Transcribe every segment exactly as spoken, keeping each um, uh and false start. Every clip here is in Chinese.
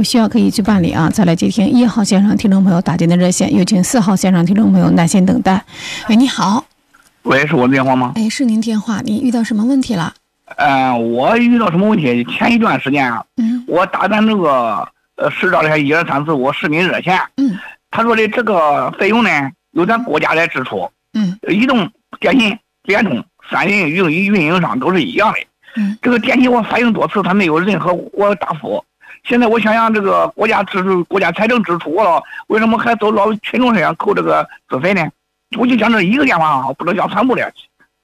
有需要可以去办理啊。再来接听一号线上听众朋友打进的热线，有请四号线上听众朋友耐心等待。喂，你好。 喂，是我的电话吗？ 哎，是您电话，您遇到什么问题了？ 呃，我遇到什么问题？前一段时间啊， 嗯， 我打咱这个呃市招的一二三四五市民热线， 嗯， 他说的这个费用呢由咱国家来支出， 嗯， 移动、电信、联通三人运营运营商都是一样的， 嗯， 这个电信我反映多次，他没有任何我答复。现在我想想，这个国家支出、国家财政支出我了，为什么还走老群众身上扣这个资费呢？我就讲这一个电话啊，不能讲全部的。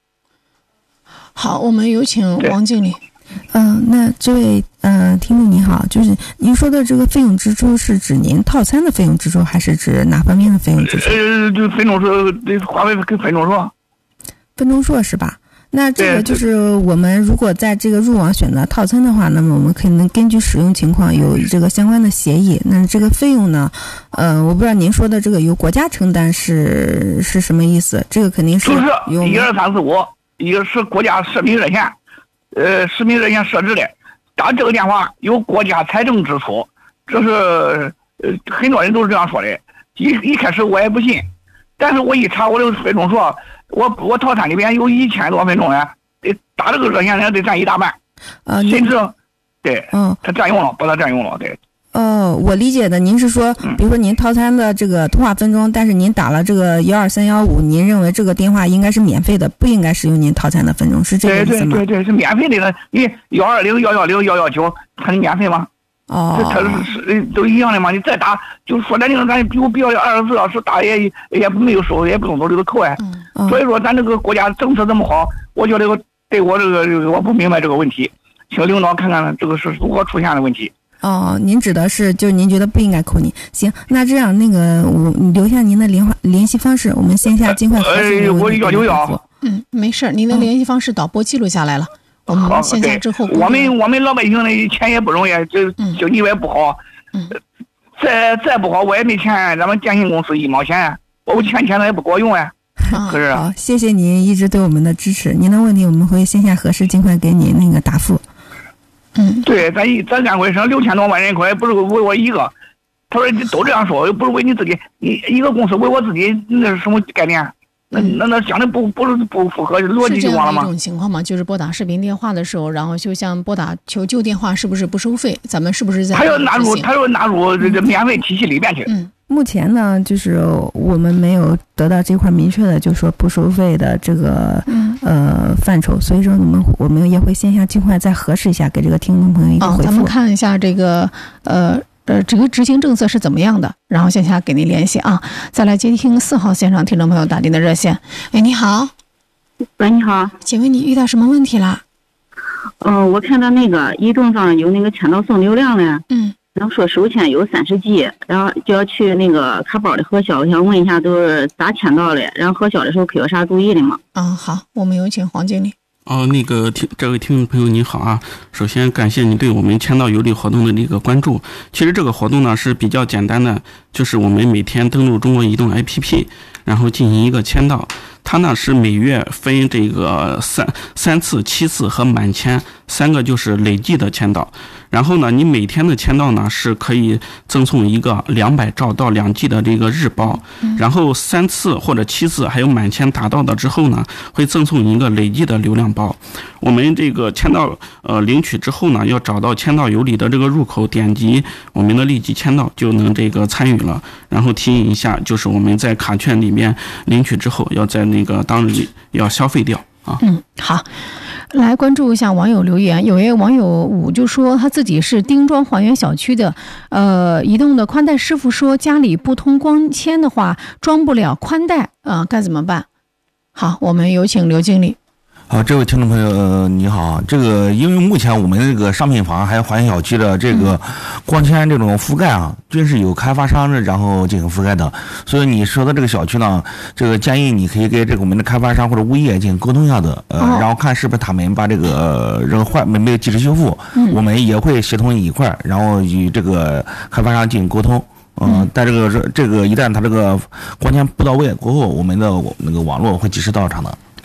好，我们有请王经理。 嗯、呃，那这位呃听众您好，就是您说的这个费用支出是指您套餐的费用支出，还是指哪方面的费用支出？ 呃，就分钟数，这话费跟分钟数。 分钟数是吧？那这个就是我们如果在这个入网选择套餐的话，那么我们可能根据使用情况有这个相关的协议。那这个费用呢，呃，我不知道您说的这个由国家承担是是什么意思？这个肯定是有一二三四五，一个是国家市民热线，呃，市民热线设置的，打这个电话由国家财政支出，这是呃很多人都是这样说的。一一开始我也不信，但是我一查我这个分钟数。我我套餐里边有一千多分钟呢，得打这个热线呢得占一大半，呃，甚至，对，嗯，他占用了，把它占用了，对。 哦，我理解的，您是说，比如说您套餐的这个通话分钟，但是您打了这个幺二三幺五，您认为这个电话应该是免费的，不应该使用您套餐的分钟，是这个意思吗？ 对对对对，是免费的呢。你幺二零幺幺零幺幺九，它是免费吗？ 哦， 它是都一样的嘛？你再打，就说难听，咱有必要二十四小时打也也没有收，也不用走这个扣哎。嗯、所以说，咱这个国家政策这么好，我觉得我对我这个我不明白这个问题，请领导看看这个是如何出现的问题。 哦，您指的是就是您觉得不应该扣您？行，那这样那个我留下您的联联系方式，我们线下尽快核实。 呃，我要就要。 嗯，没事，您的联系方式导播记录下来了。我们线下之后， 我们我们老百姓的钱也不容易，这经济也不好。嗯，再再不好，我也没钱。咱们电信公司一毛钱，我钱钱的也不给我用哎。可是， 好，谢谢您一直对我们的支持。您的问题我们会线下核实，尽快给你那个答复。 嗯， 对，咱一咱安徽省六千多万人口，不是为我一个。他说都这样说，又不是为你自己，你一个公司为我自己，那是什么概念？那那那讲的不不是不符合逻辑就完了吗？ 是这样的一种情况吗？就是拨打视频电话的时候，然后就像拨打求救电话，是不是不收费？咱们是不是在？ 他要纳入，他要纳入这这免费体系里边去。 嗯， 目前呢，就是我们没有得到这块明确的，就是说不收费的这个、嗯、呃范畴，所以说我们我们也会线下尽快再核实一下，给这个听众朋友一个回复。 哦、咱们看一下这个呃。呃，这个执行政策是怎么样的？然后线下给您联系啊。再来接听四号线上听众朋友打进的热线。哎，你好。 喂，你好。 请问你遇到什么问题了？ 嗯、呃，我看到那个移动上有那个签到送流量呢。嗯。然后说首签有三十 G， 然后就要去那个卡包的核销，我想问一下都是咋签到的？然后核销的时候可有啥注意的吗？ 嗯，好，我们有请黄经理。 哦，那个听这位听众朋友您好啊，首先感谢你对我们签到有礼活动的这个关注。其实这个活动呢是比较简单的，就是我们每天登录中国移动 A P P， 然后进行一个签到。它呢是每月分这个三三次、七次和满签三个，就是累计的签到。然后呢，你每天的签到呢是可以赠送一个两百兆到两 G 的这个日包，然后三次或者七次还有满签达到的之后呢，会赠送一个累计的流量包。我们这个签到呃领取之后呢，要找到签到有礼的这个入口，点击我们的立即签到就能这个参与了。然后提醒一下，就是我们在卡券里面领取之后，要在那个当日要消费掉啊。 嗯，好。来关注一下网友留言，有位网友五就说他自己是丁庄还原小区的，呃，移动的宽带师傅说家里不通光纤的话装不了宽带啊、呃，该怎么办？好，我们有请刘经理。 好，这位听众朋友、呃、你好，这个因为目前我们这个商品房还有环小区的这个光纤这种覆盖啊，均是有开发商然后进行覆盖的，所以你说的这个小区呢，这个建议你可以给这个我们的开发商或者物业进行沟通一下的，呃，哦、然后看是不是他们把这个这个坏没没有及时修复、嗯，我们也会协同一块儿，然后与这个开发商进行沟通。嗯、呃，但这个这个一旦它这个光纤不到位过后，我们的那个网络会及时到场的。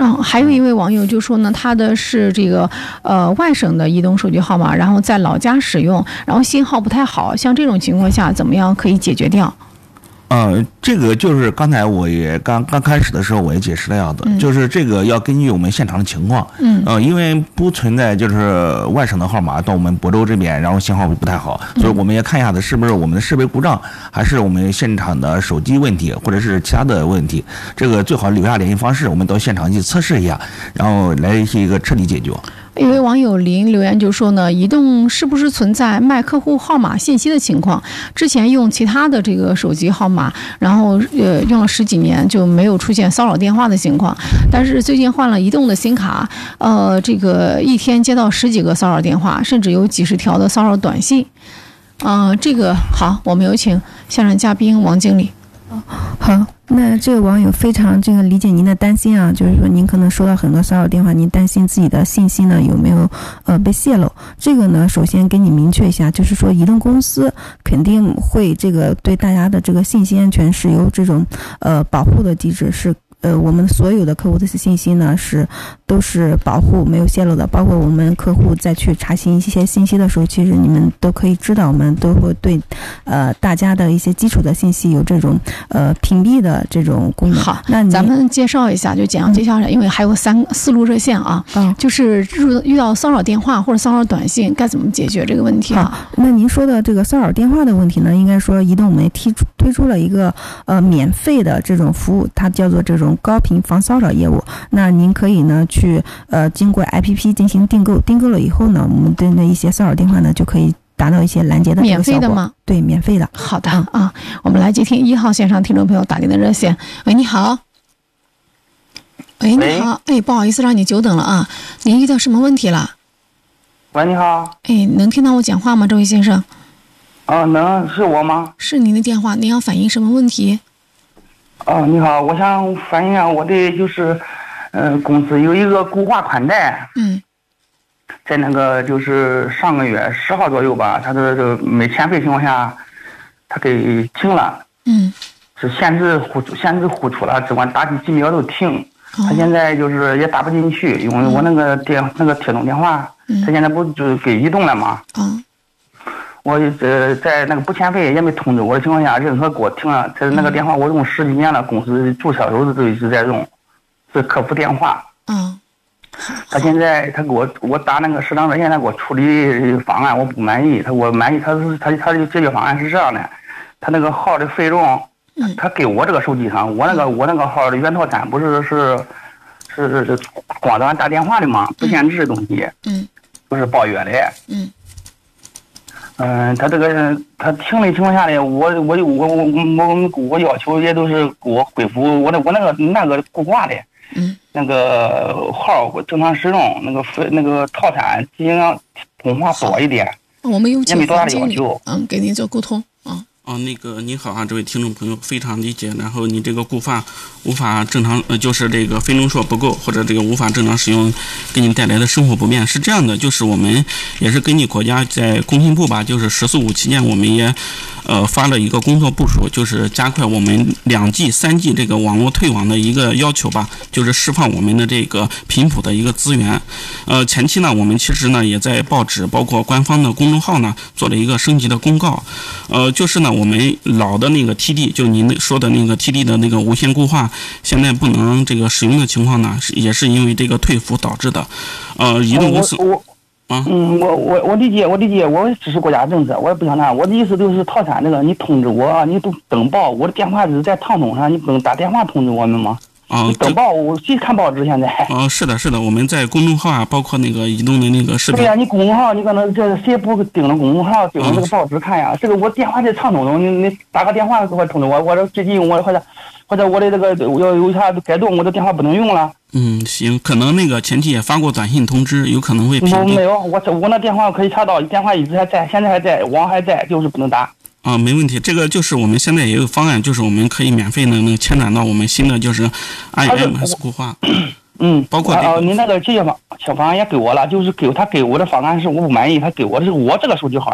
嗯，还有一位网友就说呢，他的是这个呃外省的移动手机号码，然后在老家使用，然后信号不太好，像这种情况下怎么样可以解决掉？ 呃，这个就是刚才我也刚刚开始的时候我也解释了样子，嗯、就是这个要根据我们现场的情况，嗯，呃，因为不存在就是外省的号码到我们亳州这边，然后信号不太好，所以我们也看一下子是不是我们的设备故障，还是我们现场的手机问题，或者是其他的问题，这个最好留下联系方式，我们到现场去测试一下，然后来一个彻底解决。 一位网友林留言就说呢，移动是不是存在卖客户号码信息的情况？之前用其他的这个手机号码，然后呃用了十几年就没有出现骚扰电话的情况，但是最近换了移动的新卡，呃，这个一天接到十几个骚扰电话，甚至有几十条的骚扰短信。嗯、呃，这个好，我们有请现场嘉宾王经理。 好，那这个网友非常这个理解您的担心啊，就是说您可能收到很多骚扰电话，您担心自己的信息呢有没有呃被泄露？这个呢，首先给你明确一下，就是说移动公司肯定会这个对大家的这个信息安全是有这种呃保护的机制，是呃我们所有的客户的信息呢是都是保护没有泄露的，包括我们客户再去查询一些信息的时候，其实你们都可以知道，我们都会对呃大家的一些基础的信息有这种呃屏蔽的这种功能。 好，那咱们介绍一下，就简要介绍一下，因为还有三四路热线啊，嗯，就是遇到骚扰电话或者骚扰短信该怎么解决这个问题啊？ 那您说的这个骚扰电话的问题呢，应该说移动我们提出推出了一个呃免费的这种服务，它叫做这种高频防骚扰业务。那您可以呢去呃经过 A P P 进行订购，订购了以后呢，我们对那一些骚扰电话呢就可以达到一些拦截的免费的吗？ 对，免费的。 好的、嗯、啊，我们来接听一号线上听众朋友打进的热线。喂，你好。喂，你好。哎，不好意思让你久等了啊，您遇到什么问题了？ 喂，你好。 哎，能听到我讲话吗，这位先生？ 啊，能，是我吗？ 是您的电话，您要反映什么问题？ 哦，你好，我想反映一下我的就是，呃，公司有一个固话宽带， 嗯， 在那个就是上个月十号左右吧，他的这个没欠费情况下，他给停了， 嗯， 是限制呼限制呼出了，只管打几几秒都停。 哦、 他现在就是也打不进去，因为我那个电、嗯、那个铁通电话， 嗯、 他现在不就给移动了吗？ 嗯。 我呃在那个不欠费也没通知我的情况下，任何给我停了。这那个电话我用十几年了，公司注册时候都一直在用，是客服电话。 嗯。 他现在他给我我打那个市场热线，他给我处理方案我不满意，他我满意他是他他的解决方案是这样的，他那个号的费用，他给我这个手机上，我那个我那个号的原套餐不是是是是光咱打电话的嘛，不限制的东西， 嗯， 不是包月的， 嗯。 嗯，他这个他停的情况下呢，我我我我我我要求也都是给我恢复我的我那个那个固话的， 嗯， 那个号我正常使用，那个那个套餐尽量通话多一点。 我们有请黄经理， 嗯，给您做沟通啊。 哦，那个你好啊，这位听众朋友，非常理解。然后你这个固话无法正常，呃，就是这个非农数不够，或者这个无法正常使用，给你带来的生活不便是这样的。就是我们也是根据国家在工信部吧，就是“十四五”期间，我们也呃发了一个工作部署，就是加快我们两 G、三 G 这个网络退网的一个要求吧，就是释放我们的这个频谱的一个资源。呃，前期呢，我们其实呢也在报纸，包括官方的公众号呢做了一个升级的公告。呃，就是呢。我们老的那个 T D， 就您说的那个 T D 的那个无线固话，现在不能这个使用的情况呢，也是因为这个退服导致的。呃，移动公司， 我啊，嗯，我我我理解，我理解，我支持国家政策，我也不想那。我的意思就是套餐那个，你通知我，你都登报，我的电话是在畅通上，你不能打电话通知我们吗？ 啊， 登报，我谁看报纸现在？ 哦，是的，是的，我们在公众号啊，包括那个移动的那个视频。 对呀、啊，你公众号，你可能这谁不盯着公众号，盯着这个报纸看呀？嗯、这个我电话在畅通中，你你打个电话给我通知我，我这最近我或者或者我的这个要有啥改动，我的电话不能用了。 嗯，行，可能那个前期也发过短信通知，有可能会屏蔽。 没有，我我那电话可以查到，电话一直还在，现在还在，网还在，就是不能打。 啊，没问题，这个就是我们现在也有方案，就是我们可以免费的能迁转到我们新的就是 I M S 固话， 嗯， 包括这个。 哦、啊，您那个解决方小方案也给我了，就是给他给我的方案是我不满意，他给我的是我这个手机号上，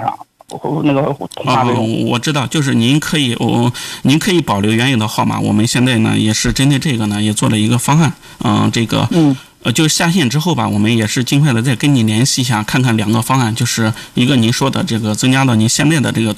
那个通话费用。 哦，我知道，就是您可以，我您可以保留原有的号码。我们现在呢也是针对这个呢也做了一个方案，嗯、呃，这个嗯。 呃，就是下线之后吧，我们也是尽快的再跟你联系一下，看看两个方案，就是一个您说的这个增加到您现在的这个